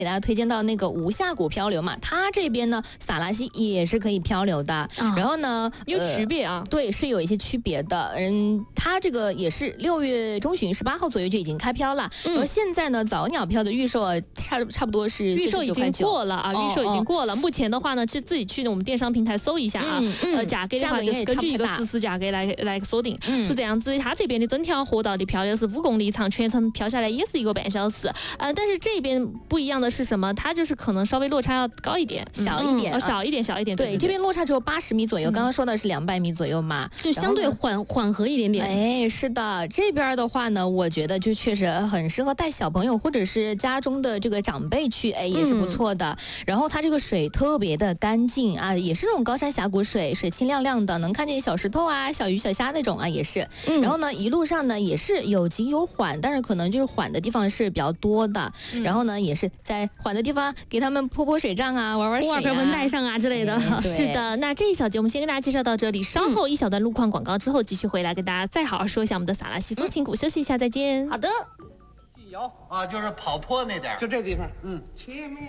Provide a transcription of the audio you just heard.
给大家推荐到那个无下谷漂流嘛，它这边呢撒拉溪也是可以漂流的，然后呢有区别啊， 对，是有一些区别的。它这个也是6月中旬18号左右就已经开漂了，然后现在呢早鸟票的预售差不多是预售已经过了啊，预售已经过了。目前的话呢，是自己去我们电商平台搜一下啊，价格的话就是根据一个实时价格来锁定，是这样子。它这边的整条河道的漂流是5公里长，全程漂下来也是1个半小时。但是这边不一样的是什么？它就是可能稍微落差要高一点， 小一点， 小一点。 对，这边落差只有80米左右，刚刚说的是200米左右嘛， 就相对缓和一点点。 哎，是的，这边的话呢，我觉得就确实很适合带小朋友或者是家中的这个长辈去，哎，也是不错的。然后它这个水特别的干净啊，也是那种高山峡谷水，水清亮亮的，能看见小石头啊、小鱼小虾那种啊，也是。然后呢，一路上呢也是有急有缓，但是可能就是缓的地方是比较多的。然后呢，也是在缓的地方给他们泼水仗啊，玩水啊， 文带上啊之类的。是的，那这一小节我们先跟大家介绍到这里，稍后一小段路况广告之后，继续回来跟大家再好好说一下我们的撒拉溪风情谷。休息一下，再见。 好的。 摇啊，就是跑坡那点， 就这地方，前面。